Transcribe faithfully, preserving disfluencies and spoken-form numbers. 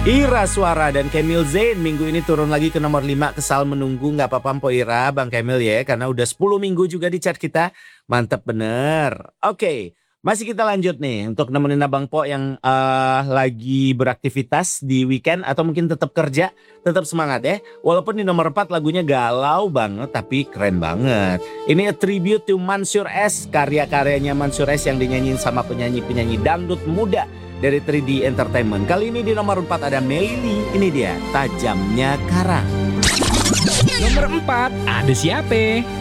Ira Suara dan Kamil Zain minggu ini turun lagi ke nomor lima. Kesal menunggu, gak apa-apa Mpo Ira, Bang Kamil ya. Karena udah sepuluh minggu juga di chart kita. Mantap bener. Oke, masih kita lanjut nih. Untuk nemenin Abang Po yang uh, lagi beraktivitas di weekend. Atau mungkin tetap kerja, tetap semangat ya. Walaupun di nomor empat lagunya galau banget, tapi keren banget. Ini a tribute to Mansur S. Karya-karyanya Mansur S yang dinyanyiin sama penyanyi-penyanyi dangdut muda dari tiga D Entertainment. Kali ini di nomor empat ada Meili. Ini dia, Tajamnya Karang. Nomor empat, ada siapa?